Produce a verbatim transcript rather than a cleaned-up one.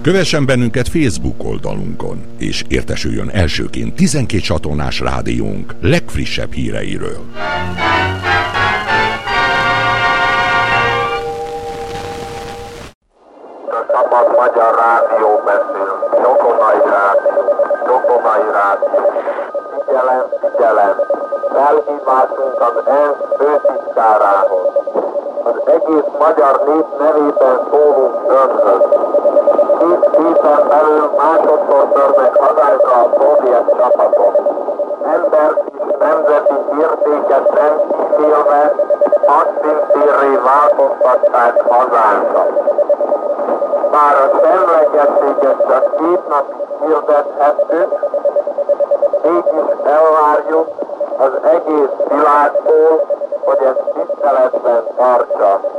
Kövessen bennünket Facebook oldalunkon, és értesüljön elsőként tizenkét csatornás rádiónk legfrissebb híreiről. A Szabad Magyar Rádió beszél, Csokonai Rádió, Csokonai Rádió. Figyelem, figyelem, felhívásunk az ENSZ főtitkárához. Az egész magyar nép nevében szólunk önhöz. Két héten belül másodszor törnek hazánkra a szovjet csapatok. Ember és nemzeti értéket nem kímélve, hadszíntérré változtatták hazánkat. Bár a semlegességet csak két napig hirdethettük, mégis elvárjuk az egész világtól, hogy ezt tiszteletben tartsa.